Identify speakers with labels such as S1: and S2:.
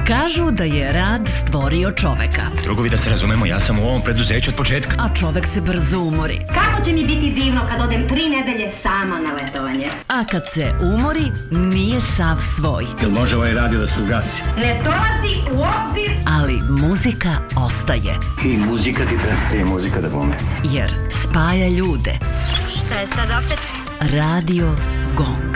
S1: Kažu da je rad stvorio čoveka.
S2: Drugovi, da se razumemo, ja sam u ovom preduzeću od početka.
S1: A čovek se brzo umori.
S3: Kako će mi biti divno kad odem 3 nedelje sama na letovanje?
S1: A kad se umori, nije sav svoj.
S4: Jel može ovaj radio da se ugasi?
S3: Ne dolazi u obzir.
S1: Ali muzika ostaje.
S4: I muzika ti treba. I muzika da bome.
S1: Jer spaja ljude.
S3: Šta je sad opet?
S1: Radio Gong.